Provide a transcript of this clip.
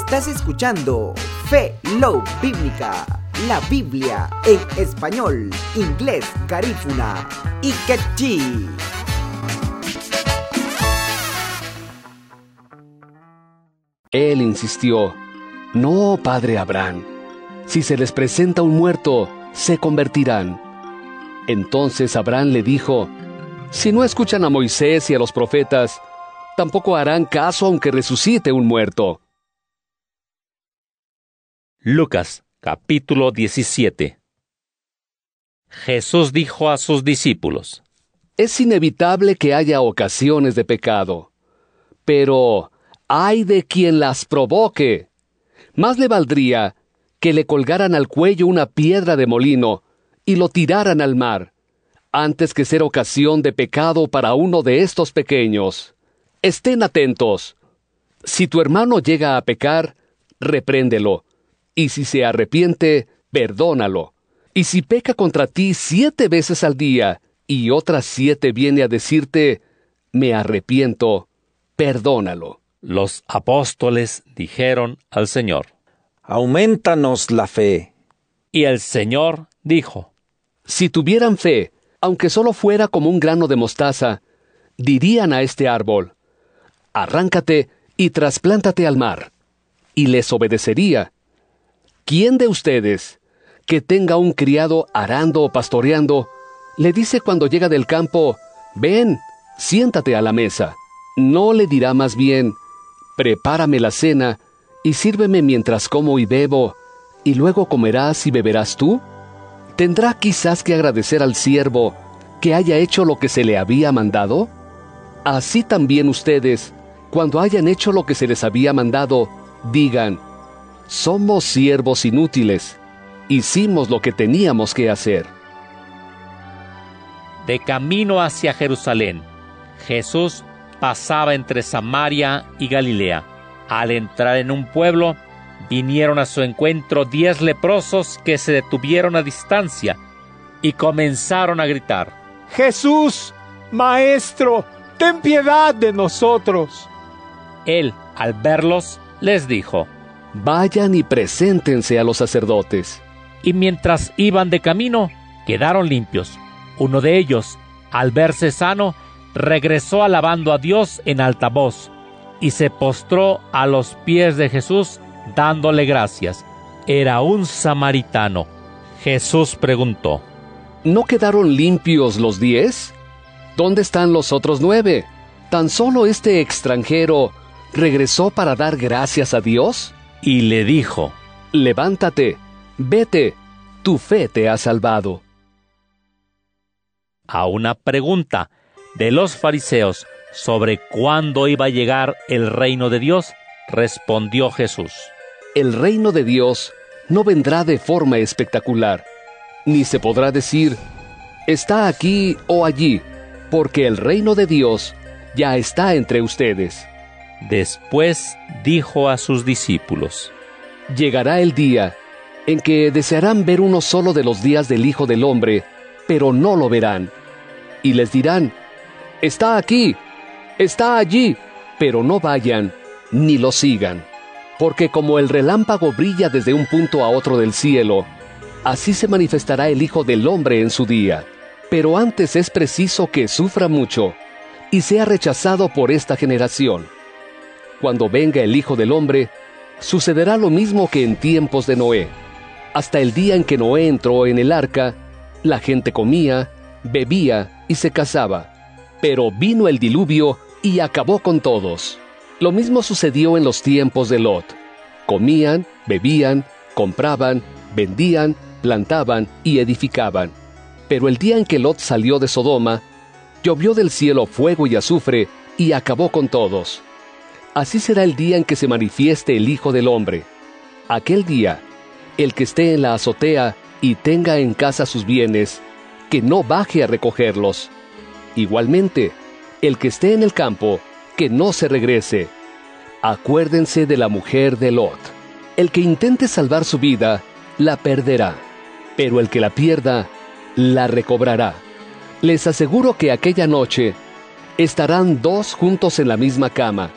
Estás escuchando Fe Love Bíblica, la Biblia en español, inglés, garífuna y quechí. Él insistió: «No, padre Abraham, si se les presenta un muerto, se convertirán». Entonces Abraham le dijo: «Si no escuchan a Moisés y a los profetas, tampoco harán caso aunque resucite un muerto». Lucas, capítulo 17. Jesús dijo a sus discípulos: Es inevitable que haya ocasiones de pecado, pero ¡ay de quien las provoque! Más le valdría que le colgaran al cuello una piedra de molino y lo tiraran al mar, antes que ser ocasión de pecado para uno de estos pequeños. Estén atentos. Si tu hermano llega a pecar, repréndelo, y si se arrepiente, perdónalo. Y si peca contra ti 7 veces al día, y otras 7 viene a decirte: me arrepiento, perdónalo. Los apóstoles dijeron al Señor: Aumentanos la fe. Y el Señor dijo: Si tuvieran fe, aunque solo fuera como un grano de mostaza, dirían a este árbol: arráncate y trasplántate al mar, y les obedecería. ¿Quién de ustedes, que tenga un criado arando o pastoreando, le dice cuando llega del campo: ven, siéntate a la mesa? ¿No le dirá más bien: prepárame la cena y sírveme mientras como y bebo, y luego comerás y beberás tú? ¿Tendrá quizás que agradecer al siervo que haya hecho lo que se le había mandado? Así también ustedes, cuando hayan hecho lo que se les había mandado, digan: somos siervos inútiles, hicimos lo que teníamos que hacer. De camino hacia Jerusalén, Jesús pasaba entre Samaria y Galilea. Al entrar en un pueblo, vinieron a su encuentro 10 leprosos que se detuvieron a distancia y comenzaron a gritar: Jesús, Maestro, ten piedad de nosotros. Él, al verlos, les dijo: vayan y preséntense a los sacerdotes. Y mientras iban de camino, quedaron limpios. Uno de ellos, al verse sano, regresó alabando a Dios en alta voz, y se postró a los pies de Jesús, dándole gracias. Era un samaritano. Jesús preguntó: ¿no quedaron limpios los 10? ¿Dónde están los otros 9? ¿Tan solo este extranjero regresó para dar gracias a Dios? Y le dijo: levántate, vete, tu fe te ha salvado. A una pregunta de los fariseos sobre cuándo iba a llegar el reino de Dios, respondió Jesús: el reino de Dios no vendrá de forma espectacular, ni se podrá decir: está aquí o allí, porque el reino de Dios ya está entre ustedes. Después dijo a sus discípulos: llegará el día en que desearán ver uno solo de los días del Hijo del Hombre, pero no lo verán. Y les dirán: está aquí, está allí, pero no vayan ni lo sigan. Porque como el relámpago brilla desde un punto a otro del cielo, así se manifestará el Hijo del Hombre en su día. Pero antes es preciso que sufra mucho y sea rechazado por esta generación. Cuando venga el Hijo del Hombre, sucederá lo mismo que en tiempos de Noé. Hasta el día en que Noé entró en el arca, la gente comía, bebía y se casaba. Pero vino el diluvio y acabó con todos. Lo mismo sucedió en los tiempos de Lot. Comían, bebían, compraban, vendían, plantaban y edificaban. Pero el día en que Lot salió de Sodoma, llovió del cielo fuego y azufre y acabó con todos. Así será el día en que se manifieste el Hijo del Hombre. Aquel día, el que esté en la azotea y tenga en casa sus bienes, que no baje a recogerlos. Igualmente, el que esté en el campo, que no se regrese. Acuérdense de la mujer de Lot. El que intente salvar su vida, la perderá, pero el que la pierda, la recobrará. Les aseguro que aquella noche estarán 2 juntos en la misma cama,